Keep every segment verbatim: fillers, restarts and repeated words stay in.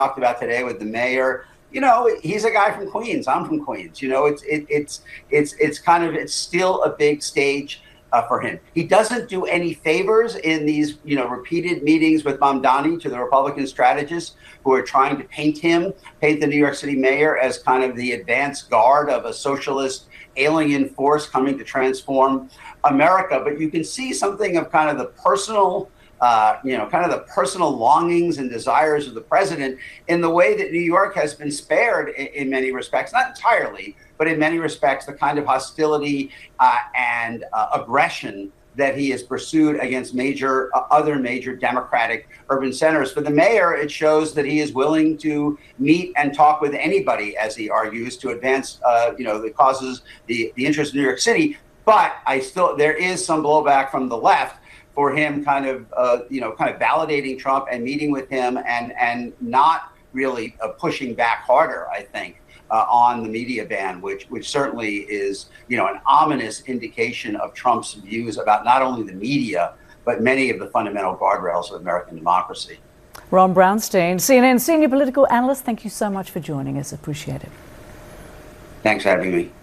talked about today with the mayor. You know, he's a guy from Queens. I'm from Queens. You know, it's it, it's it's it's kind of it's still a big stage uh, for him. He doesn't do any favors in these, you know, repeated meetings with Mamdani, to the Republican strategists who are trying to paint him, paint the New York City mayor as kind of the advance guard of a socialist alien force coming to transform America. But you can see something of kind of the personal Uh, you know, kind of the personal longings and desires of the president in the way that New York has been spared in, in many respects, not entirely, but in many respects, the kind of hostility uh, and uh, aggression that he has pursued against major uh, other major Democratic urban centers. For the mayor, it shows that he is willing to meet and talk with anybody, as he argues, to advance, uh, you know, the causes, the, the interests of New York City. But I still, there is some blowback from the left for him kind of, uh, you know, kind of validating Trump and meeting with him and and not really uh, pushing back harder, I think, uh, on the media ban, which which certainly is, you know, an ominous indication of Trump's views about not only the media, but many of the fundamental guardrails of American democracy. Ron Brownstein, C N N senior political analyst, thank you so much for joining us. Appreciate it. Thanks for having me.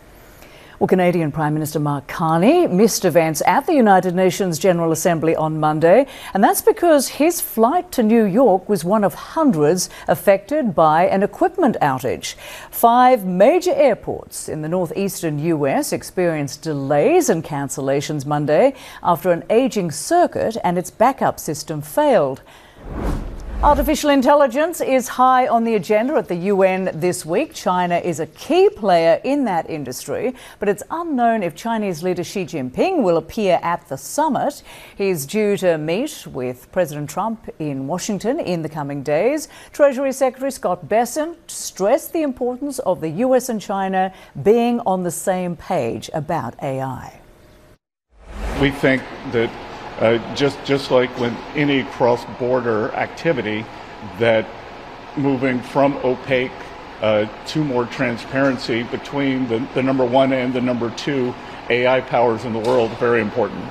Well, Canadian Prime Minister Mark Carney missed events at the United Nations General Assembly on Monday, and that's because his flight to New York was one of hundreds affected by an equipment outage. Five major airports in the northeastern U S experienced delays and cancellations Monday after an aging circuit and its backup system failed. Artificial intelligence is high on the agenda at the U N this week. China is a key player in that industry, but it's unknown if Chinese leader Xi Jinping will appear at the summit. He's due to meet with President Trump in Washington in the coming days. Treasury Secretary Scott Bessent stressed the importance of the U S and China being on the same page about A I. We think that Uh, just just like with any cross-border activity, that moving from opaque uh, to more transparency between the, the number one and the number two A I powers in the world, very important.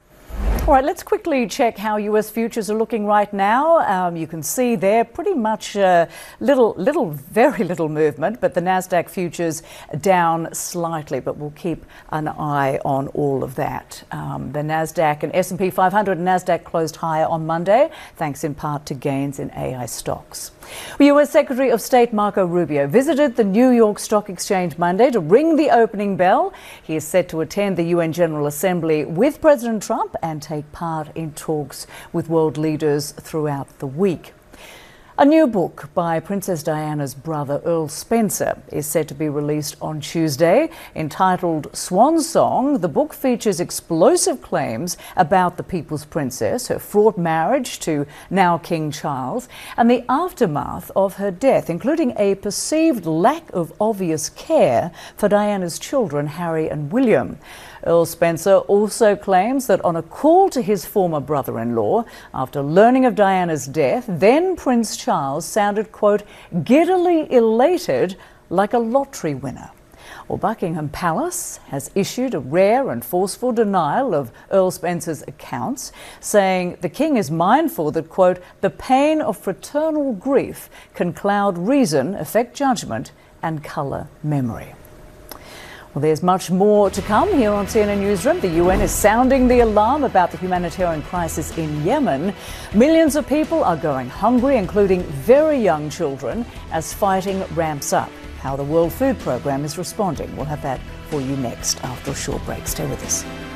All right, let's quickly check how U S futures are looking right now. Um, you can see there pretty much uh, little, little, very little movement, but the NASDAQ futures down slightly, but we'll keep an eye on all of that. Um, the NASDAQ and S and P five hundred and NASDAQ closed higher on Monday, thanks in part to gains in A I stocks. U S Secretary of State Marco Rubio visited the New York Stock Exchange Monday to ring the opening bell. He is set to attend the U N General Assembly with President Trump and take part in talks with world leaders throughout the week. A new book by Princess Diana's brother Earl Spencer is set to be released on Tuesday. Entitled Swan Song, the book features explosive claims about the People's Princess, her fraught marriage to now King Charles, and the aftermath of her death, including a perceived lack of obvious care for Diana's children, Harry and William. Earl Spencer also claims that on a call to his former brother-in-law, after learning of Diana's death, then Prince Charles sounded, quote, giddily elated like a lottery winner. Well, Buckingham Palace has issued a rare and forceful denial of Earl Spencer's accounts, saying the king is mindful that, quote, the pain of fraternal grief can cloud reason, affect judgment, and colour memory. Well, there's much more to come here on C N N Newsroom. The U N is sounding the alarm about the humanitarian crisis in Yemen. Millions of people are going hungry, including very young children, as fighting ramps up. How the World Food Programme is responding. We'll have that for you next after a short break. Stay with us.